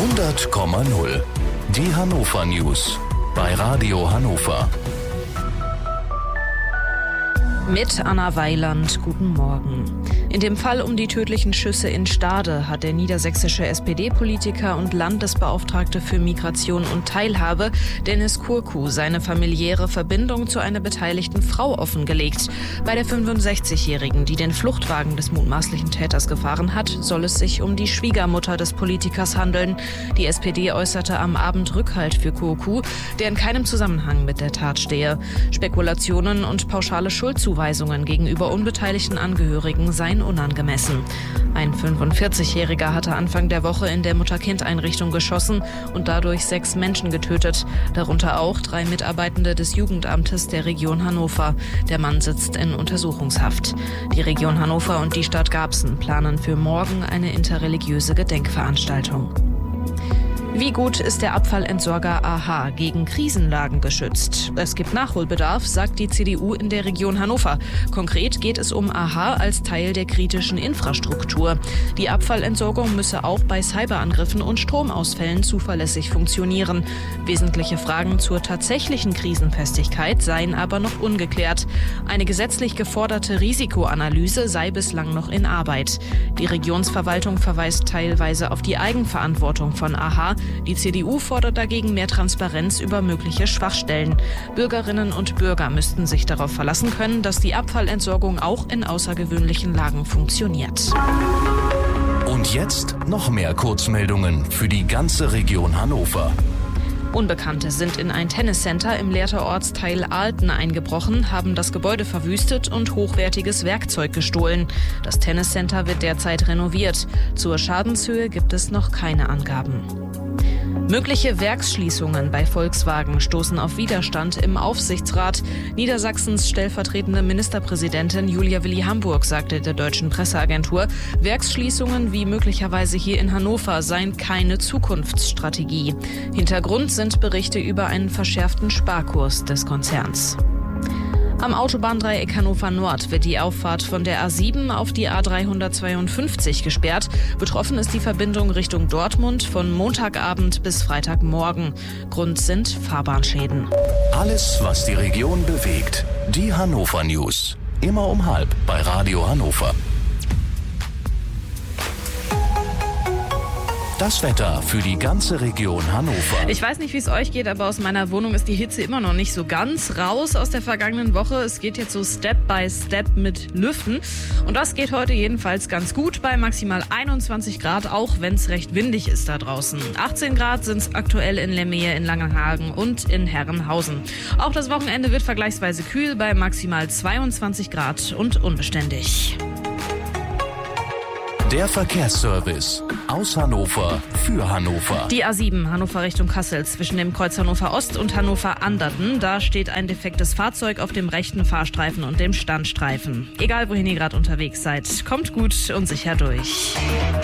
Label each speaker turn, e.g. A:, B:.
A: 100,0. Die Hannover News bei Radio Hannover.
B: Mit Anna Weiland, guten Morgen. In dem Fall um die tödlichen Schüsse in Stade hat der niedersächsische SPD-Politiker und Landesbeauftragte für Migration und Teilhabe Dennis Kurku seine familiäre Verbindung zu einer beteiligten Frau offengelegt. Bei der 65-Jährigen, die den Fluchtwagen des mutmaßlichen Täters gefahren hat, soll es sich um die Schwiegermutter des Politikers handeln. Die SPD äußerte am Abend Rückhalt für Kurku, der in keinem Zusammenhang mit der Tat stehe. Spekulationen und pauschale Schuldzuweisungen gegenüber unbeteiligten Angehörigen seien unangemessen. Ein 45-Jähriger hatte Anfang der Woche in der Mutter-Kind-Einrichtung geschossen und dadurch 6 Menschen getötet, darunter auch 3 Mitarbeitende des Jugendamtes der Region Hannover. Der Mann sitzt in Untersuchungshaft. Die Region Hannover und die Stadt Garbsen planen für morgen eine interreligiöse Gedenkveranstaltung. Wie gut ist der Abfallentsorger AHA gegen Krisenlagen geschützt? Es gibt Nachholbedarf, sagt die CDU in der Region Hannover. Konkret geht es um AHA als Teil der kritischen Infrastruktur. Die Abfallentsorgung müsse auch bei Cyberangriffen und Stromausfällen zuverlässig funktionieren. Wesentliche Fragen zur tatsächlichen Krisenfestigkeit seien aber noch ungeklärt. Eine gesetzlich geforderte Risikoanalyse sei bislang noch in Arbeit. Die Regionsverwaltung verweist teilweise auf die Eigenverantwortung von AHA. Die CDU fordert dagegen mehr Transparenz über mögliche Schwachstellen. Bürgerinnen und Bürger müssten sich darauf verlassen können, dass die Abfallentsorgung auch in außergewöhnlichen Lagen funktioniert.
A: Und jetzt noch mehr Kurzmeldungen für die ganze Region Hannover.
B: Unbekannte sind in ein Tenniscenter im Lehrter Ortsteil Aalten eingebrochen, haben das Gebäude verwüstet und hochwertiges Werkzeug gestohlen. Das Tenniscenter wird derzeit renoviert. Zur Schadenshöhe gibt es noch keine Angaben. Mögliche Werksschließungen bei Volkswagen stoßen auf Widerstand im Aufsichtsrat. Niedersachsens stellvertretende Ministerpräsidentin Julia Willi-Hamburg sagte der deutschen Presseagentur, Werksschließungen wie möglicherweise hier in Hannover seien keine Zukunftsstrategie. Hintergrund sind Berichte über einen verschärften Sparkurs des Konzerns. Am Autobahndreieck Hannover Nord wird die Auffahrt von der A7 auf die A352 gesperrt. Betroffen ist die Verbindung Richtung Dortmund von Montagabend bis Freitagmorgen. Grund sind Fahrbahnschäden.
A: Alles, was die Region bewegt. Die Hannover News. Immer um 12:30 bei Radio Hannover. Das Wetter für die ganze Region Hannover.
B: Ich weiß nicht, wie es euch geht, aber aus meiner Wohnung ist die Hitze immer noch nicht so ganz raus aus der vergangenen Woche. Es geht jetzt so Step by Step mit Lüften. Und das geht heute jedenfalls ganz gut bei maximal 21 Grad, auch wenn es recht windig ist da draußen. 18 Grad sind es aktuell in Lemmehe, in Langenhagen und in Herrenhausen. Auch das Wochenende wird vergleichsweise kühl bei maximal 22 Grad und unbeständig.
A: Der Verkehrsservice aus Hannover für Hannover.
B: Die A7 Hannover Richtung Kassel zwischen dem Kreuz Hannover Ost und Hannover Anderten. Da steht ein defektes Fahrzeug auf dem rechten Fahrstreifen und dem Standstreifen. Egal wohin ihr gerade unterwegs seid, kommt gut und sicher durch.